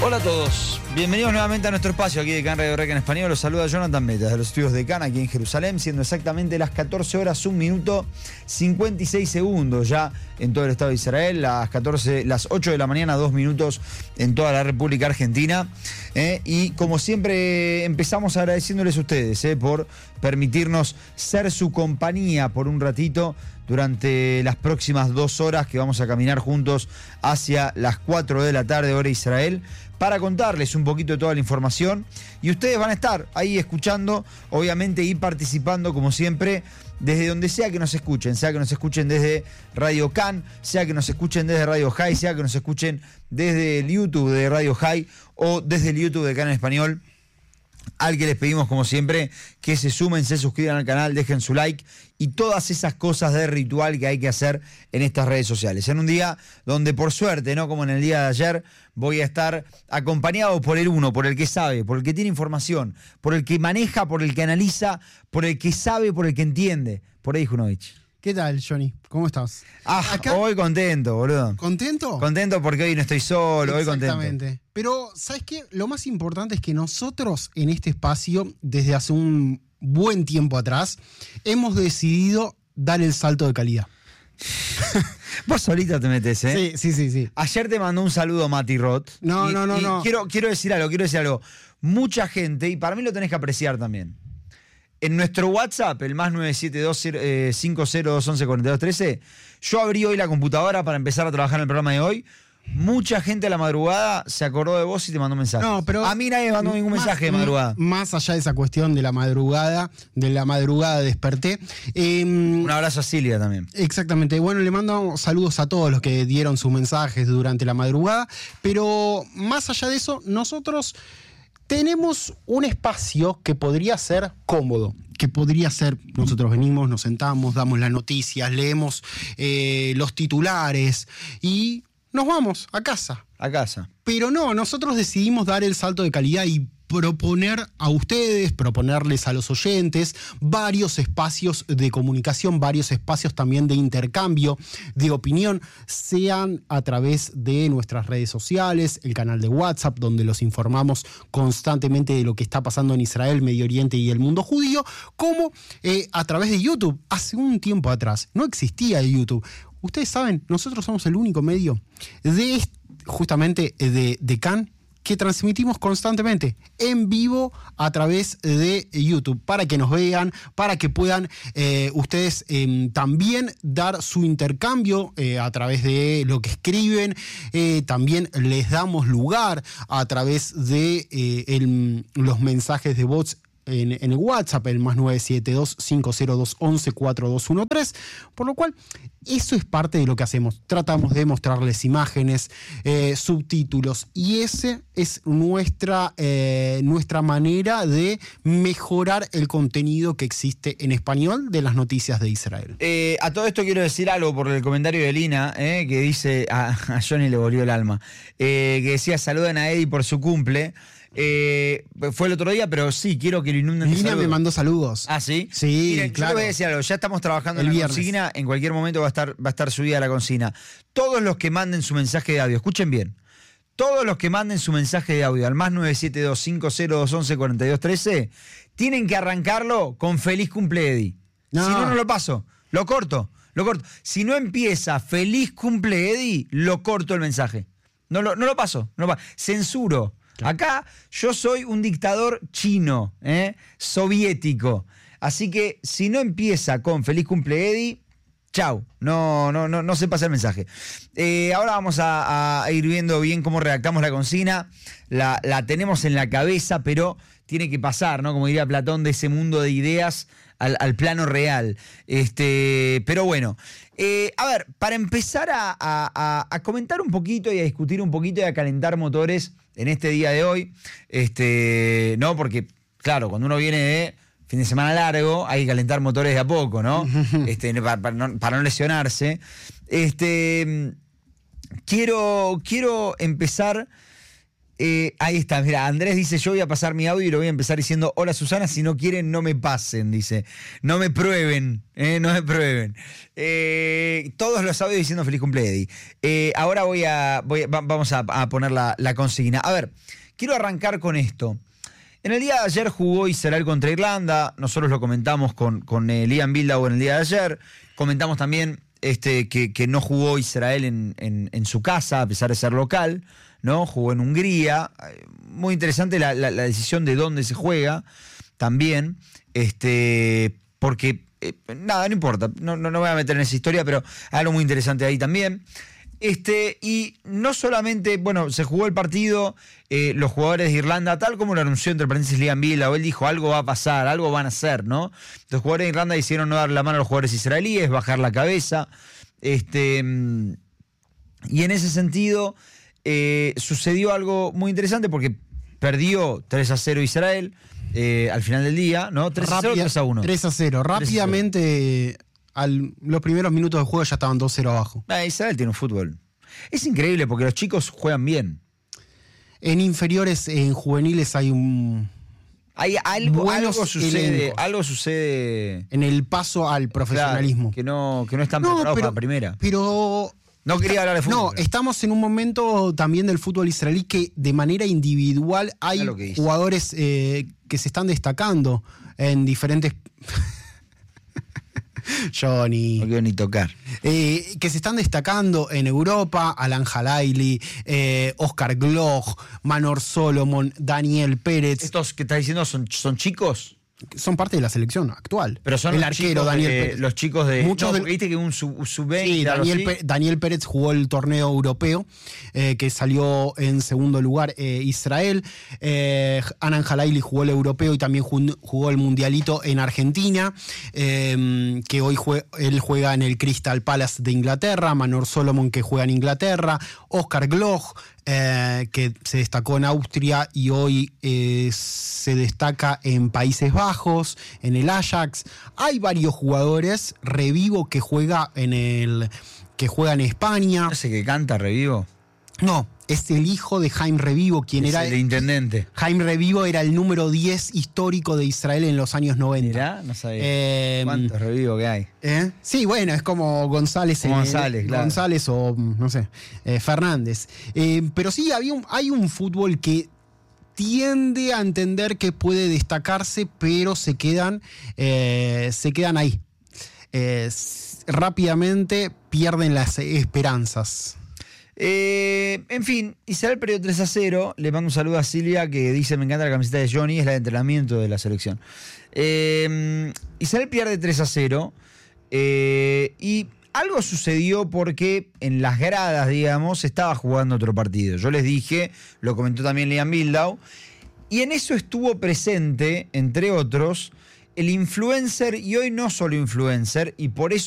Hola a todos, bienvenidos nuevamente a nuestro espacio aquí de CAN Radio Reca en español. Los saluda Jonathan Meta de los estudios de CAN aquí en Jerusalén, siendo exactamente las 14 horas 1 minuto 56 segundos ya en todo el Estado de Israel, las 8 de la mañana 2 minutos en toda la República Argentina. Y como siempre empezamos agradeciéndoles a ustedes por permitirnos ser su compañía por un ratito durante las próximas 2 horas que vamos a caminar juntos hacia las 4 de la tarde hora Israel, para contarles un poquito de toda la información, y ustedes van a estar ahí escuchando, obviamente, y participando como siempre desde donde sea que nos escuchen, sea que nos escuchen desde Radio CAN, sea que nos escuchen desde Radio High, sea que nos escuchen desde el YouTube de Radio High o desde el YouTube de CAN en español, al que les pedimos como siempre que se sumen, se suscriban al canal, dejen su like y todas esas cosas de ritual que hay que hacer en estas redes sociales. En un día donde, por suerte, no como en el día de ayer, voy a estar acompañado por el uno, por el que sabe, por el que tiene información, por el que maneja, por el que analiza, por el que sabe, por el que entiende, por Eddie Junovich. ¿Qué tal, Johnny? ¿Cómo estás? Acá, hoy contento, boludo. ¿Contento? Contento porque hoy no estoy solo, hoy contento. Exactamente. Pero, ¿sabes qué? Lo más importante es que nosotros en este espacio, desde hace un buen tiempo atrás, hemos decidido dar el salto de calidad. Vos solito te metés, ¿eh? Sí. Ayer te mandó un saludo Mati Roth. No. Quiero decir algo. Mucha gente, y para mí lo tenés que apreciar también. En nuestro WhatsApp, el más 972-5021-4213, yo abrí hoy la computadora para empezar a trabajar en el programa de hoy. Mucha gente a la madrugada se acordó de vos y te mandó mensajes. No, pero a mí nadie me mandó ningún mensaje de madrugada. Más allá de esa cuestión de la madrugada desperté. Un abrazo a Silvia también. Exactamente. Bueno, le mando saludos a todos los que dieron sus mensajes durante la madrugada. Pero más allá de eso, nosotros tenemos un espacio que podría ser cómodo, que podría ser, nosotros venimos, nos sentamos, damos las noticias, leemos los titulares y nos vamos a casa. A casa. Pero no, nosotros decidimos dar el salto de calidad y proponer a ustedes, proponerles a los oyentes varios espacios de comunicación, varios espacios también de intercambio, de opinión, sean a través de nuestras redes sociales, el canal de WhatsApp, donde los informamos constantemente de lo que está pasando en Israel, Medio Oriente y el mundo judío, como a través de YouTube. Hace un tiempo atrás no existía YouTube. Ustedes saben, nosotros somos el único medio justamente de CAN que transmitimos constantemente en vivo a través de YouTube, para que nos vean, para que puedan ustedes también dar su intercambio a través de lo que escriben. También les damos lugar a través de los mensajes de bots en el WhatsApp, el más 972-502-11-4213, por lo cual eso es parte de lo que hacemos. Tratamos de mostrarles imágenes, subtítulos, y esa es nuestra manera de mejorar el contenido que existe en español de las noticias de Israel. A todo esto quiero decir algo por el comentario de Lina, que dice, a Johnny le volvió el alma, que decía: saluden a Eddie por su cumple. Fue el otro día, pero sí, quiero que lo inunden. Lina me mandó saludos. ¿Ah, sí? Sí, miren, claro. Yo les voy a decir algo, ya estamos trabajando El en la viernes. consigna, en cualquier momento va a estar subida la consigna. Todos los que manden su mensaje de audio, escuchen bien, todos los que manden su mensaje de audio al más 972-502-11-4213, tienen que arrancarlo con feliz cumple Eddie. No. Si no lo paso, lo corto. Si no empieza feliz cumple Eddie, lo corto el mensaje. No lo paso. Censuro. Acá yo soy un dictador chino, soviético. Así que si no empieza con feliz cumple Eddie, chau, no se pasa el mensaje. Ahora vamos a ir viendo bien cómo redactamos la consigna. La tenemos en la cabeza, pero tiene que pasar, ¿no? Como diría Platón, de ese mundo de ideas al plano real. Pero bueno, a ver, para empezar a comentar un poquito y a discutir un poquito y a calentar motores en este día de hoy, ¿no? Porque, claro, cuando uno viene de fin de semana largo, hay que calentar motores de a poco, ¿no? Para no lesionarse. Quiero empezar Ahí está, mira, Andrés dice, yo voy a pasar mi audio y lo voy a empezar diciendo, hola Susana, si no quieren no me pasen, dice. No me prueben, no me prueben. Todos los audios diciendo feliz cumpleaños. Ahora vamos a poner la consigna. A ver, quiero arrancar con esto. En el día de ayer jugó Israel contra Irlanda, nosotros lo comentamos con Liam Bildau en el día de ayer, comentamos también que no jugó Israel en su casa, a pesar de ser local, ¿no? Jugó en Hungría. Muy interesante la decisión de dónde se juega también, porque, nada, no importa, no voy a meter en esa historia, pero hay algo muy interesante ahí también. Y no solamente, bueno, se jugó el partido, los jugadores de Irlanda, tal como lo anunció entre paréntesis Liam Bildau, él dijo, algo va a pasar, algo van a hacer, ¿no? Los jugadores de Irlanda hicieron no dar la mano a los jugadores israelíes, bajar la cabeza, y en ese sentido sucedió algo muy interesante porque perdió 3-0 Israel al final del día, ¿no? 3-0 o 3-1. 3-0. Rápidamente, los primeros minutos de juego ya estaban 2-0 abajo. Israel tiene un fútbol. Es increíble porque los chicos juegan bien. En inferiores, en juveniles hay algo sucede en el paso al profesionalismo. Claro, que no están preparados para la primera. Pero no quería hablar de fútbol. No, estamos en un momento también del fútbol israelí que de manera individual hay jugadores que se están destacando en diferentes... Johnny. No quiero ni tocar. Que se están destacando en Europa, Alan Halaili, Oscar Gloch, Manor Solomon, Daniel Pérez. ¿Estos que estás diciendo son chicos? Son parte de la selección actual. Pero son el los arquero Daniel Pérez. Los chicos de... Muchos viste que un sub-20... Sí, Daniel Pérez jugó el torneo europeo, que salió en segundo lugar Israel. Anan Halaili jugó el europeo y también jugó el mundialito en Argentina, que hoy él juega en el Crystal Palace de Inglaterra. Manor Solomon, que juega en Inglaterra. Oscar Gloch, que se destacó en Austria y hoy se destaca en Países Bajos, en el Ajax. Hay varios jugadores. Revivo, que juega en España. ¿No sé que canta Revivo? No, es el hijo de Jaime Revivo, quien era el intendente. Jaime Revivo era el número 10 histórico de Israel en los años 90. Mirá, no sabía. ¿Cuántos Revivo que hay? Sí, bueno, es como González. González, claro. González o, no sé, Fernández. Pero sí, hay un fútbol que tiende a entender que puede destacarse, pero se quedan ahí. Rápidamente pierden las esperanzas. En fin, Israel perdió 3-0. Le mando un saludo a Silvia, que dice, me encanta la camiseta de Johnny, es la de entrenamiento de la selección. Israel pierde 3-0 y algo sucedió porque en las gradas, digamos, estaba jugando otro partido. Yo les dije, lo comentó también Liam Bildau, y en eso estuvo presente, entre otros, el influencer, y hoy no solo influencer, y por eso